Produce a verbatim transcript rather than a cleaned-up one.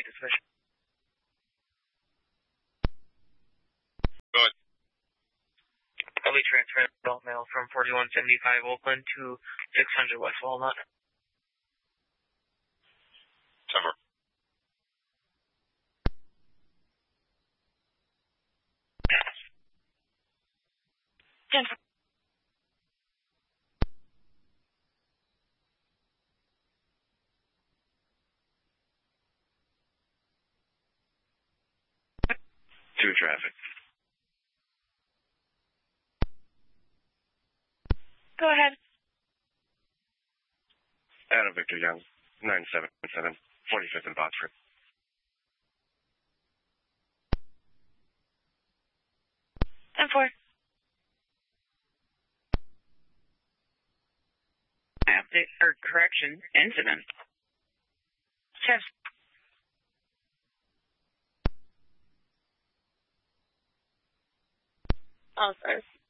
especially. Go ahead. I'll be transferring adult mail from forty-one seventy-five Oakland to six hundred West Walnut. Summer. Denver. Two traffic. Go ahead. Adam Victor Young, nine seven seven, forty-fifth and Boxford. ten four. Update or correction incident. Yes. Oh, sorry.